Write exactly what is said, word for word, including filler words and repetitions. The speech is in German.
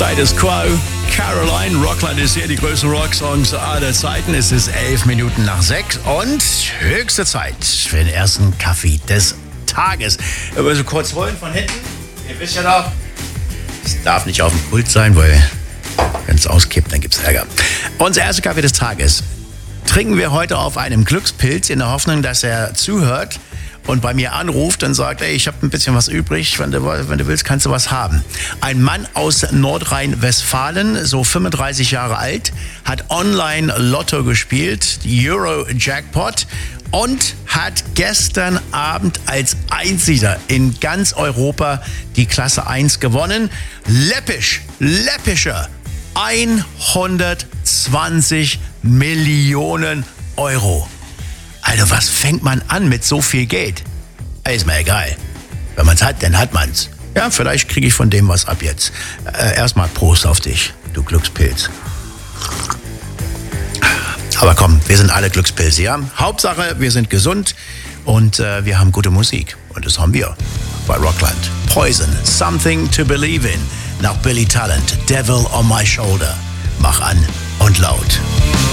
Status Quo, Caroline, Rockland ist hier, die größten Rocksongs aller Zeiten. Es ist elf Minuten nach sechs und höchste Zeit für den ersten Kaffee des Tages. Wir wollen so kurz holen von hinten. Ihr wisst ja doch, es darf nicht auf dem Pult sein, weil wenn es auskippt, dann gibt es Ärger. Unser erster Kaffee des Tages trinken wir heute auf einem Glückspilz in der Hoffnung, dass er zuhört und bei mir anruft und sagt, ey, ich habe ein bisschen was übrig, wenn du, wenn du willst, kannst du was haben. Ein Mann aus Nordrhein-Westfalen, so fünfunddreißig Jahre alt, hat online Lotto gespielt, Euro-Jackpot, und hat gestern Abend als einziger in ganz Europa die Klasse eins gewonnen. Läppisch, läppischer hundertzwanzig Millionen Euro. Also was fängt man an mit so viel Geld? Ist mir egal. Wenn man es hat, dann hat man es. Ja, vielleicht kriege ich von dem was ab jetzt. Äh, erstmal Prost auf dich, du Glückspilz. Aber komm, wir sind alle Glückspilze, ja? Hauptsache, wir sind gesund und äh, wir haben gute Musik. Und das haben wir bei Rockland. Poison, Something to Believe in. Nach Billy Talent, Devil on My Shoulder. Mach an und laut.